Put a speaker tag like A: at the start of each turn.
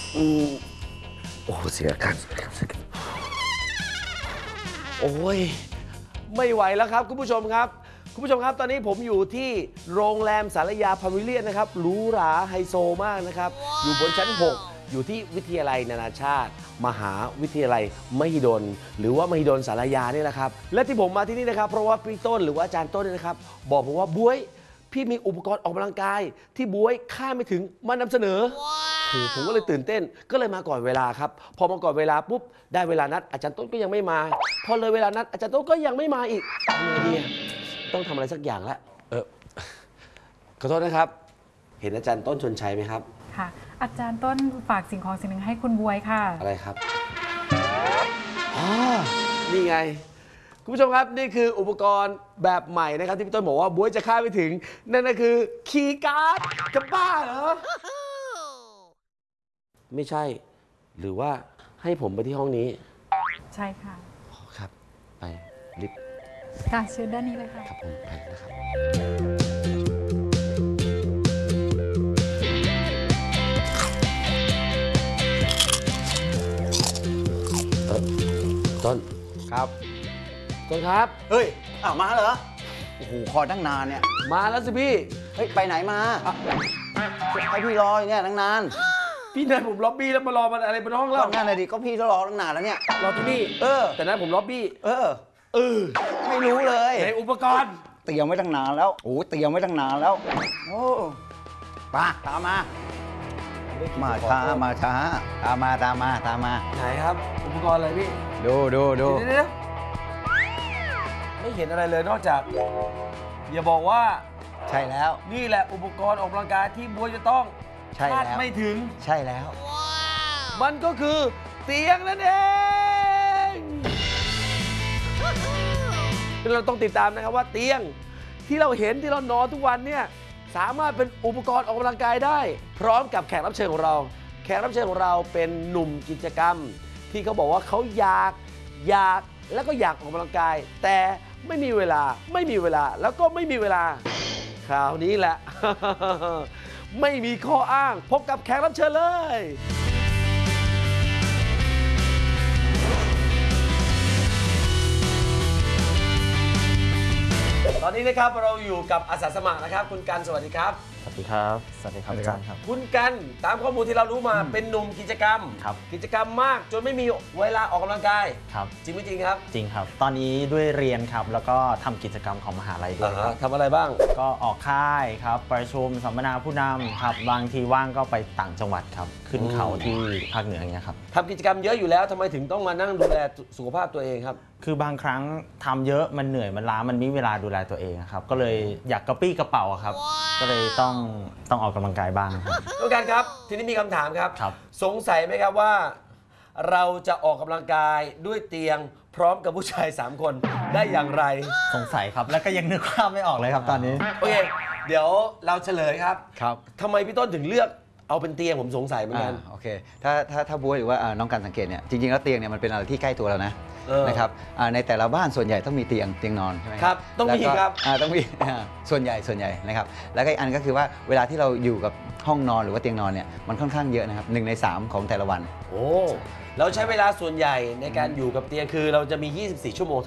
A: อืมโอ้เสียกันโอ้ยไม่ไหวแล้วครับคุณผู้ชมครับคุณผู้ชมครับตอนนี้ผมอยู่ที่โรงแรมสารยาพาวิเลียนนะครับหรูหราไฮโซมากนะครับอยู่บนชั้น 6 อยู่ที่วิทยาลัยนานาชาติมหาวิทยาลัยมหิดลหรือว่ามหิดลสารยานี่แหละครับและที่ผมมาที่นี่นะครับเพราะว่าพี่ต้นหรือว่าอาจารย์ต้นเนี่ยนะครับบอกผมว่าบ๊วยพี่มีอุปกรณ์ออกกำลังกายที่บ๊วยคาดไม่ถึงมานำเสนอ ผมก็เลยตื่นเต้นก็เลยมาก่อนเวลาครับพอมาก่อนเวลาปุ๊บได้เวลานัดอาจารย์ต้นก็ยังไม่มาพอเลยเวลานัดอาจารย์ต้นก็ยังไม่มาอีกทำไงดีต้องทำอะไรสักอย่างละขอโทษนะครับเห็นอาจารย์ต้นชวนชัยไหมครับ
B: ค่ะอาจารย์ต้นฝากสิ่งของสิ่งหนึ่งให้คุณบวยค่ะ
A: อะไรครับอ๋อนี่ไงคุณผู้ชมครับนี่คืออุปกรณ์แบบใหม่นะครับที่พี่ต้นบอกว่าบ๊วยจะคาดไม่ถึงนั่นก็คือคีย์การ์ดจะบ้าเหรอไม่ใช่หรือว่าให้ผมไปที่ห้องนี้
B: ใช่ค่ะ
A: ครับไปลิฟต์
B: ค่ะเชิญด้านนี้เลยค่ะ
A: ครับผมไปนะครับต้น
C: ครับ
A: ต้นครับ
C: เฮ้ยมาเหรอโอ้โหคอยตั้งนานเนี่ย
A: มาแล้วสิพี่
C: เฮ้ยไปไหนมาให้พี่รออยู่เนี่ยตั้งนาน
A: พี่นัดผมล็อบบี้แล้วมารอมันอะไรบนห้องเรา
C: นั่นเลยดิก็พี่รอตั้งนานแล้วเนี่ย
A: รอที่นี่แต่นั้นผมล็อบบี้
C: ไม่รู้เลย
A: ในอุปกรณ์
C: เตรียมไว้ตั้งนานแล้วโอ้เตรียมไว้ตั้งนานแล้วโอ้มาตามมาช้าตามมา
A: ไหนครับอุปกรณ์อะไรพี่
C: ดูเดี๋ยว
A: ไม่เห็นอะไรเลยนอกจากอย่าบอกว่า
C: ใช่แล้ว
A: นี่แหละอุปกรณ์ออกกำลังกายที่บ๊วยจะต้องคาดไม่ถึง
C: ใช่แล้ว
A: มันก็คือเตียงนั่นเองเราต้องติดตามนะครับว่าเตียงที่เราเห็นที่เรานอนทุกวันเนี่ยสามารถเป็นอุปกรณ์ออกกำลังกายได้พร้อมกับแขกรับเชิญของเราแขกรับเชิญของเราเป็นหนุ่มกิจกรรมที่เขาบอกว่าเขาอยากแล้วก็อยากออกกำลังกายแต่ไม่มีเวลาแล้วก็ไม่มีเวลาคราวนี้แหละ ไม่มีข้ออ้างพบกับแขกรับเชิญเลยตอนนี้นะครับเราอยู่กับอาสาสมัครนะครับคุณกันสวัสดีครับ
D: สวัสดีครับอาจารย์ครับ
A: คุณกันตามข้อมูลที่เรารู้มาเป็นหนุ่มกิจกรรมกิจกรรมมากจนไม่มีเวลาออกกำลังกาย
D: ครับ
A: จริงไม่จริงครับ
D: จริงครับตอนนี้ด้วยเรียนครับแล้วก็ทำกิจกรรมของมหาลัยด้วย
A: ทำอะไรบ้าง
D: ก็ออกค่ายครับประชุมสัมมนาผู้นำครับบางทีว่างก็ไปต่างจังหวัดครับขึ้นเขาที่ภาคเหนืออย่างเงี้ยครับ
A: ทำกิจกรรมเยอะอยู่แล้วทำไมถึงต้องมานั่งดูแลสุขภาพตัวเองครับ
D: คือบางครั้งทำเยอะมันเหนื่อยมันล้ามันไม่มีเวลาดูแลตัวเองครับก็เลยอยากกระปี้กระเป๋าครับก็เลยต้องออกกำลังกายบ้างครับ
A: ทุกท่านครับทีนี้มีคำถามครับสงสัยไหมครับว่าเราจะออกกำลังกายด้วยเตียงพร้อมกับผู้ชาย3 คนได้อย่างไร
D: สงสัยครับแล้วก็ยังนึกภาพไม่ออกเลยครับตอนนี้
A: โอเคเดี๋ยวเราเฉลยครับทำไมพี่ต้นถึงเลือกเอาเป็นเตียงผมสงสัยเหมือนกัน
C: โอเคถ้าบ๊วยหรือว่าน้องกันสังเกตเนี่ยจริงๆแล้วเตียงเนี่ยมันเป็นอะไรที่ใกล้ตัวเรานะนะครับในแต่ละบ้านส่วนใหญ่ต้องมีเตียงนอนใช่ไหม
A: ครับต้องมีครับ
C: ต้องมีส่วนใหญ่นะครับแล้วก็อีกอันก็คือว่าเวลาที่เราอยู่กับห้องนอนหรือว่าเตียงนอนเนี่ยมันค่อนข้างเยอะนะครับ1 ใน 3ของแต่ละวัน
A: โอ้เราใช้เวลาส่วนใหญ่ในการอยู่กับเตียงคือเราจะมี24 ชั่วโมง